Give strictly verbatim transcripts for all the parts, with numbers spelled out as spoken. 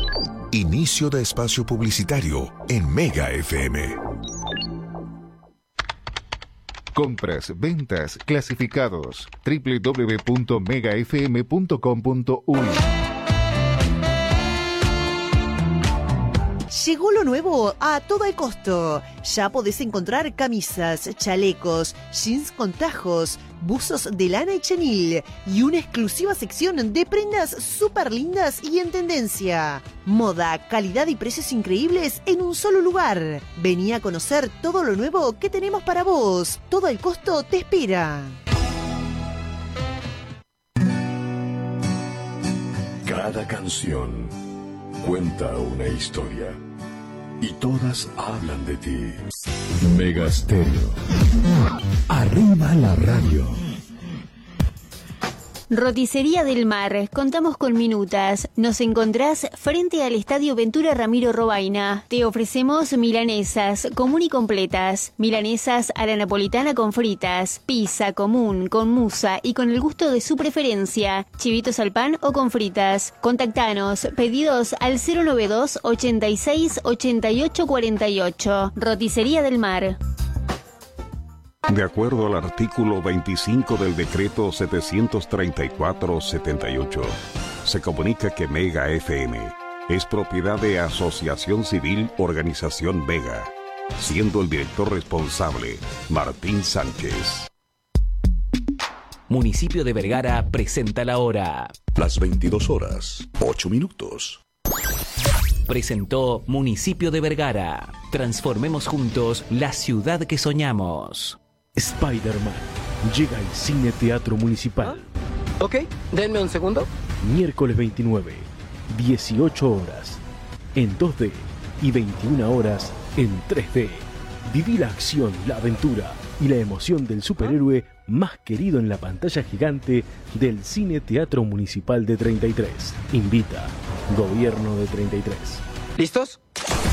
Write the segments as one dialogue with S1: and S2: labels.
S1: Inicio de espacio publicitario en Mega F M.
S2: Compras, ventas, clasificados. doble u doble u doble u punto mega f m punto com punto u y.
S3: Llegó lo nuevo a todo el costo. Ya podés encontrar camisas, chalecos, jeans con tajos, buzos de lana y chenil y una exclusiva sección de prendas súper lindas y en tendencia. Moda, calidad y precios increíbles en un solo lugar. Vení a conocer todo lo nuevo que tenemos para vos. Todo el costo te espera.
S1: Cada canción cuenta una historia y todas hablan de ti. Mega Stereo. Arriba la radio.
S4: Roticería del Mar, contamos con minutas. Nos encontrás frente al Estadio Ventura Ramiro Robaina. Te ofrecemos milanesas común y completas, milanesas a la napolitana con fritas, pizza común, con musa y con el gusto de su preferencia, chivitos al pan o con fritas. Contactanos, pedidos al cero noventa y dos, ochenta y seis, ochenta y ocho cuarenta y ocho. Roticería del Mar.
S5: De acuerdo al artículo veinticinco del decreto setecientos treinta y cuatro setenta y ocho, se comunica que Mega F M es propiedad de Asociación Civil Organización Mega, siendo el director responsable Martín Sánchez.
S6: Municipio de Vergara presenta la hora.
S1: Las veintidós horas, ocho minutos.
S6: Presentó Municipio de Vergara. Transformemos juntos la ciudad que soñamos.
S7: Spider-Man llega al Cine Teatro Municipal.
S8: ¿Ah? Ok, denme un segundo.
S7: Miércoles veintinueve, dieciocho horas en dos D y veintiuna horas en tres D. Viví la acción, la aventura y la emoción del superhéroe más querido en la pantalla gigante del Cine Teatro Municipal de treinta y tres. Invita Gobierno de treinta y tres.
S8: ¿Listos?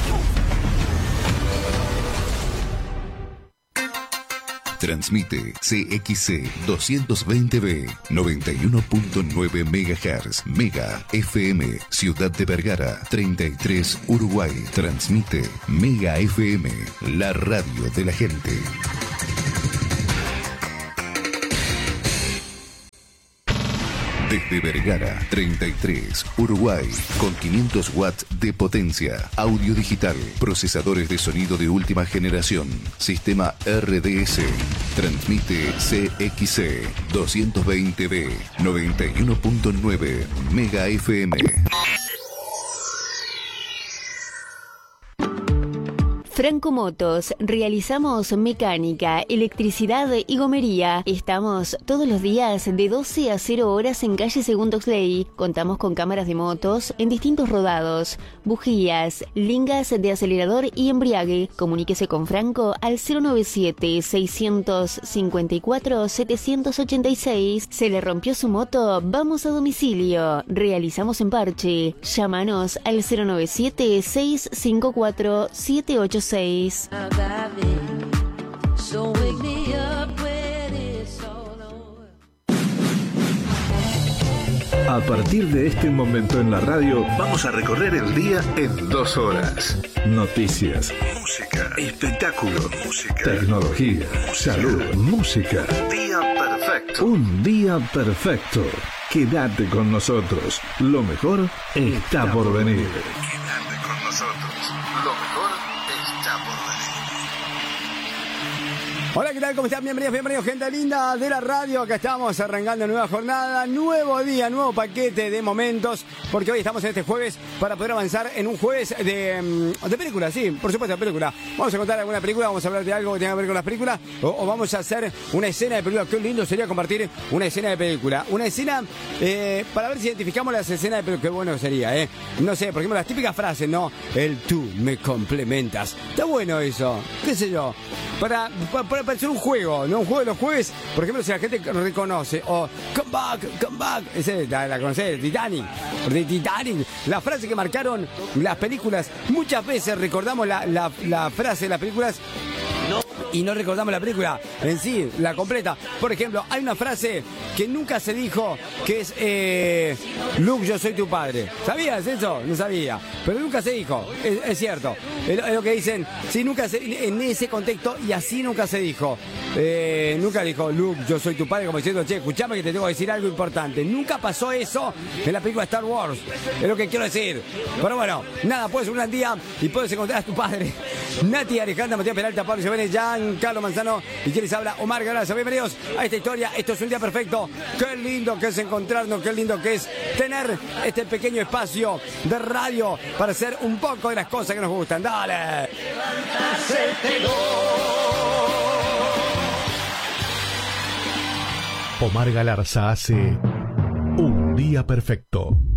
S1: Transmite C X C doscientos veinte B, noventa y uno punto nueve megahertz, Mega F M, Ciudad de Vergara, treinta y tres, Uruguay. Transmite Mega F M, la radio de la gente. Desde Vergara, treinta y tres, Uruguay, con quinientos watts de potencia, audio digital, procesadores de sonido de última generación, sistema R D S. Transmite C X C doscientos veinte B, noventa y uno punto nueve Mega F M.
S4: Franco Motos, realizamos mecánica, electricidad y gomería. Estamos todos los días de doce a cero horas en calle Segundo Oxley. Contamos con cámaras de motos en distintos rodados, bujías, lingas de acelerador y embriague. Comuníquese con Franco al cero noventa y siete, seiscientos cincuenta y cuatro, setecientos ochenta y seis. ¿Se le rompió su moto? Vamos a domicilio. Realizamos en parche. Llámanos al cero noventa y siete, seiscientos cincuenta y cuatro, setecientos ochenta y seis.
S9: A partir de este momento en la radio, vamos a recorrer el día en dos horas. Noticias, música, espectáculo, música, tecnología, música, salud, música. Día perfecto. Un día perfecto. Quédate con nosotros. Lo mejor está, está por venir. Quédate con nosotros. Lo mejor está por venir.
S10: Hola, ¿qué tal? ¿Cómo están? Bienvenidos, bienvenidos, gente linda de la radio. Acá estamos arrancando nueva jornada, nuevo día, nuevo paquete de momentos, porque hoy estamos en este jueves para poder avanzar en un jueves de, de películas, sí, por supuesto, de película. Vamos a contar alguna película, vamos a hablar de algo que tenga que ver con las películas, o, o vamos a hacer una escena de película. Qué lindo sería compartir una escena de película. Una escena eh, para ver si identificamos las escenas de película. Qué bueno sería, ¿eh? No sé, por ejemplo, las típicas frases, ¿no? El tú me complementas. Está bueno eso, qué sé yo. Para, para, para hacer un juego, ¿no? Un juego de los jueves, por ejemplo, si la gente reconoce, o come back, come back, ese, la, la conocés, Titanic, de Titanic, la frase que marcaron las películas. Muchas veces recordamos la, la, la frase de las películas. No y no recordamos la película en sí, la completa. Por ejemplo, hay una frase que nunca se dijo, que es eh, Luke, yo soy tu padre. ¿Sabías eso? No sabía. Pero nunca se dijo, es, es cierto. Es, es lo que dicen, sí, nunca se, en ese contexto, y así nunca se dijo. Eh, nunca dijo, Luke, yo soy tu padre, como diciendo, che, escuchame que te tengo que decir algo importante. Nunca pasó eso en la película Star Wars. Es lo que quiero decir. Pero bueno, nada, puedes un gran día y puedes encontrar a tu padre. Nati, Alejandra, Matías Peralta, Pablo Giovanni, Jan, Carlos Manzano y quien les habla, Omar Garaza. Bienvenidos a esta historia. Esto es un día perfecto. Qué lindo que es encontrarnos, qué lindo que es tener este pequeño espacio de radio para hacer un poco de las cosas que nos gustan. Dale.
S11: Omar Galarza hace Un Día Perfecto.